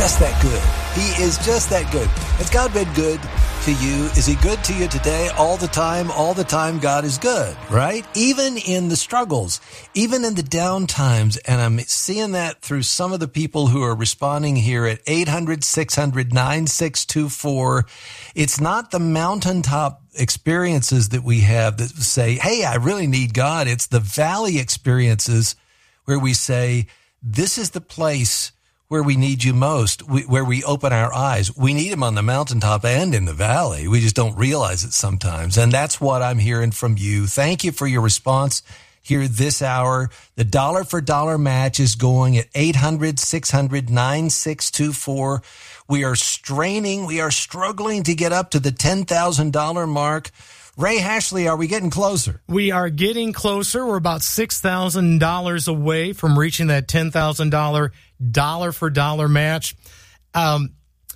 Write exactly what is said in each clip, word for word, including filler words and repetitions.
just that good. He is just that good. Has God been good to you? Is he good to you today? All the time, all the time, God is good, right? Even in the struggles, even in the down times. And I'm seeing that through some of the people who are responding here at eight hundred, six hundred, nine six two four. It's not the mountaintop experiences that we have that say, hey, I really need God. It's the valley experiences where we say, this is the place where we need you most, we, where we open our eyes. We need him on the mountaintop and in the valley. We just don't realize it sometimes. And that's what I'm hearing from you. Thank you for your response here this hour. The dollar for dollar match is going at eight hundred, six hundred, nine six two four. We are straining. We are struggling to get up to the ten thousand dollars mark. Ray Hashley, are we getting closer? We are getting closer. We're about six thousand dollars away from reaching that ten thousand dollars dollar-for-dollar match. Um,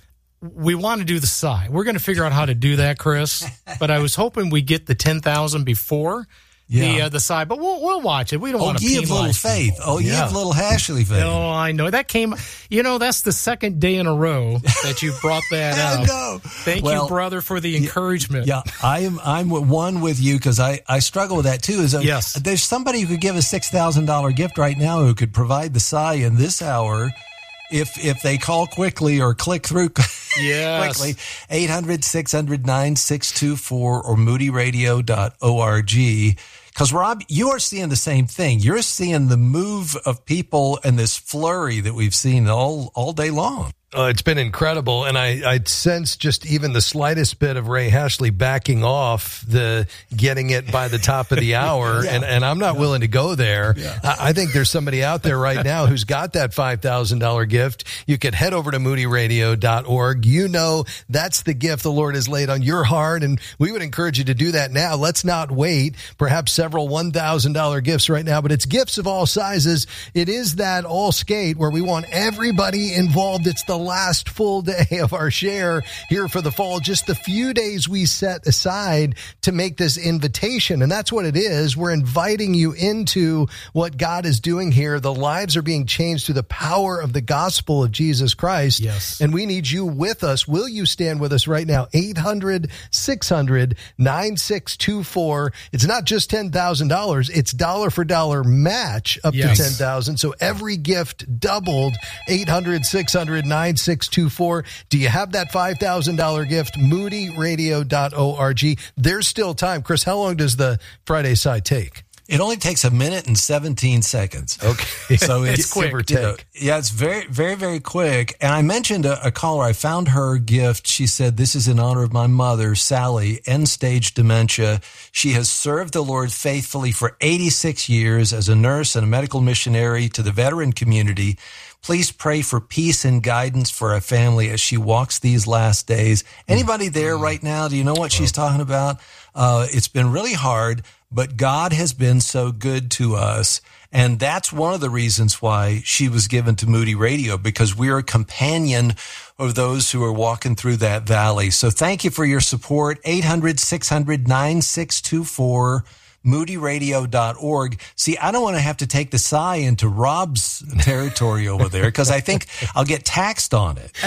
we want to do the side. We're going to figure out how to do that, Chris. But I was hoping we get the ten thousand dollars before yeah. the uh, the side. But we'll we'll watch it. We don't oh, want to penalize little faith. people. Oh, you yeah. have little Hashley faith. Oh, I know. That came, you know, that's the second day in a row that you brought that up. I know. Thank well, you, brother, for the encouragement. Yeah, I am. I'm one with you because I, I struggle with that too. Is a, yes. There's somebody who could give a six thousand dollars gift right now who could provide the S I in this hour. If if they call quickly or click through yes. quickly, eight hundred, six hundred, nine six two four or moody radio dot org. Because, Rob, you are seeing the same thing. You're seeing the move of people and this flurry that we've seen all, all day long. Uh, it's been incredible, and I, I sense just even the slightest bit of Ray Hashley backing off the getting it by the top of the hour, yeah. and, and I'm not yeah. willing to go there. Yeah. I, I think there's somebody out there right now who's got that five thousand dollars gift. You could head over to moody radio dot org. You know that's the gift the Lord has laid on your heart, and we would encourage you to do that now. Let's not wait. Perhaps several one thousand dollars gifts right now, but it's gifts of all sizes. It is that all skate where we want everybody involved. It's the last full day of our share here for the fall, just the few days we set aside to make this invitation. And that's what it is. We're inviting you into what God is doing here. The lives are being changed through the power of the gospel of Jesus Christ. Yes. And we need you with us. Will you stand with us right now? eight hundred, six hundred, nine six two four. It's not just ten thousand dollars. It's dollar for dollar match up yes. to ten thousand dollars. So every gift doubled. eight hundred, six hundred, nine six two four. Do you have that five thousand dollars gift? moody radio dot org. There's still time. Chris, how long does the Friday side take? It only takes a minute and seventeen seconds. Okay. So it's, it's quick. You know, yeah, it's very, very, very quick. And I mentioned a, a caller. I found her gift. She said, this is in honor of my mother, Sally, end-stage dementia. She has served the Lord faithfully for eighty-six years as a nurse and a medical missionary to the veteran community. Please pray for peace and guidance for our family as she walks these last days. Anybody there right now? Do you know what she's talking about? Uh, it's been really hard, but God has been so good to us. And that's one of the reasons why she was given to Moody Radio, because we're a companion of those who are walking through that valley. So thank you for your support. eight hundred, six hundred, nine six two four. moody radio dot org. See, I don't want to have to take the S I into Rob's territory over there because I think I'll get taxed on it.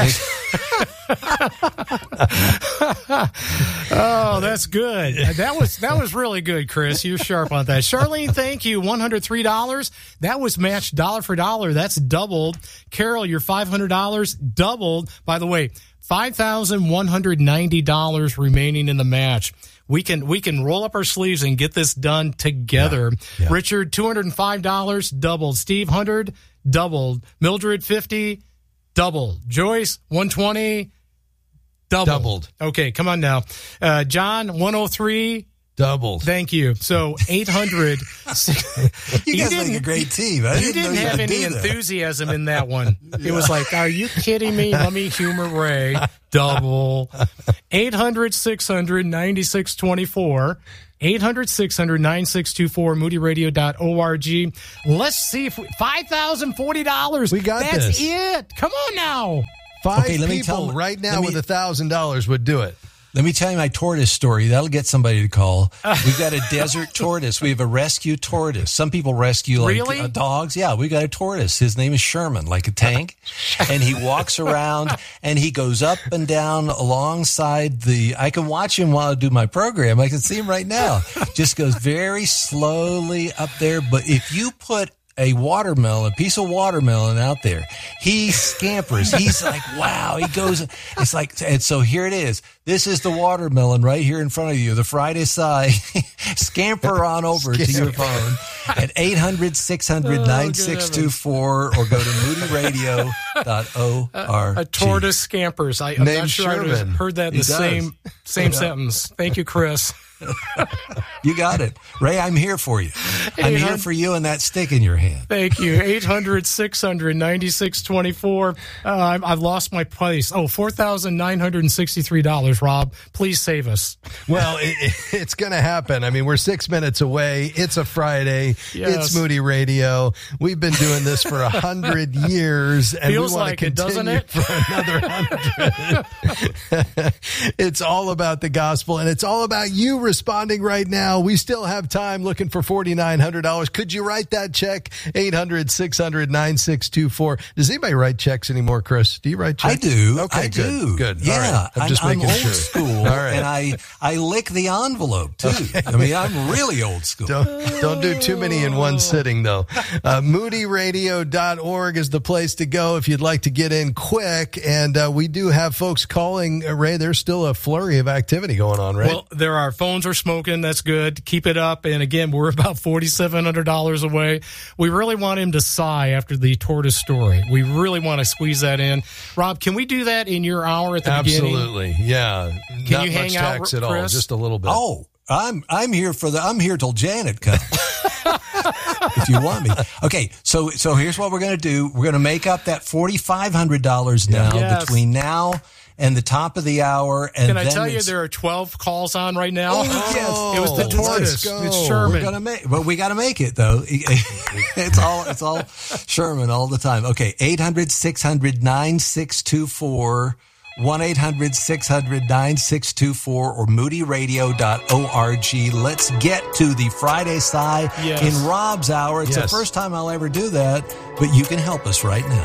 Oh, that's good. That was that was really good, Chris. You're sharp on that. Charlene, thank you. one hundred three dollars. That was matched dollar for dollar. That's doubled. Carol, your five hundred dollars doubled. By the way, five thousand one hundred ninety dollars remaining in the match. We can we can roll up our sleeves and get this done together. Yeah, yeah. Richard, two hundred five dollars, doubled. Steve, one hundred dollars, doubled. Mildred, fifty dollars, doubled. Joyce, one hundred twenty dollars, doubled. Doubled. Okay, come on now. Uh, John, one hundred three dollars. Doubled. Thank you. So eight hundred. You guys make a great team. I you didn't, didn't have any that. enthusiasm in that one. Yeah. It was like, are you kidding me? Let me humor Ray. Double. eight hundred, six hundred, ninety-six twenty-four. eight hundred, six hundred, nine six two four, moody radio dot org. Let's see if we, five thousand forty dollars. We got That's this. it. Come on now. Five okay, let people me tell, right now me, with one thousand dollars would do it. Let me tell you my tortoise story. That'll get somebody to call. We've got a desert tortoise. We have a rescue tortoise. Some people rescue like really? uh, dogs. Yeah, we got a tortoise. His name is Sherman, like a tank. And he walks around and he goes up and down alongside the, I can watch him while I do my program. I can see him right now. Just goes very slowly up there. But if you put a watermelon, a piece of watermelon out there, he scampers. He's like, wow. He goes, it's like, and so here it is. This is the watermelon right here in front of you, the Friday Sigh. Scamper on over Scamper. to your phone at eight hundred, six hundred, nine six two four or go to moody radio dot org. A, a tortoise scampers. I, I'm Name not sure Sherman. I heard that in He the does. same same sentence. Thank you, Chris. You got it. Ray, I'm here for you. I'm here for you and that stick in your hand. Thank you. eight hundred, six hundred, ninety-six twenty-four. Uh, I've lost my place. Oh, four thousand nine hundred sixty-three dollars, Rob. Please save us. Well, it, it's going to happen. I mean, we're six minutes away. It's a Friday. Yes. It's Moody Radio. We've been doing this for a hundred years, and Feels we want like to it, doesn't continue it? for another hundred. It's all about the gospel, and it's all about you responding right now. We still have time. Looking for forty-nine hundred dollars. Could you write that check? eight hundred, six hundred, nine six two four. Does anybody write checks anymore, Chris? Do you write checks? I do. Okay, I good. do. Good. Yeah. All right. I'm just I'm, making I'm old sure. school, All right. and I, I lick the envelope, too. I mean, I'm really old school. Don't, don't do too many in one sitting, though. Uh, moody radio dot org is the place to go if you'd like to get in quick. And uh, we do have folks calling. Uh, Ray, there's still a flurry of activity going on, right? Well, there are phones are smoking. That's good. Keep it up. And again, we're about forty-seven hundred dollars away. We really want him to sigh after the tortoise story. We really want to squeeze that in. Rob, can we do that in your hour at the beginning? Absolutely. Yeah. Can Not you hang much out, tax at all. Chris? Just a little bit. Oh, I'm I'm here for the I'm here till Janet comes. If you want me. Okay, so so here's what we're going to do. We're going to make up that forty-five hundred dollars now Yes. between now and the top of the hour. And Can I then tell you it's- there are twelve calls on right now? Oh, yes. It was the Let's tortoise. go. It's We're Sherman. gonna make, but we got to make it though. It's all, it's all Sherman all the time. Okay, eight hundred, six hundred, nine six two four, one eight hundred, six hundred, nine six two four, or moody radio dot org. Let's get to the Friday Sigh Yes. in Rob's hour. It's Yes. the first time I'll ever do that, but you can help us right now.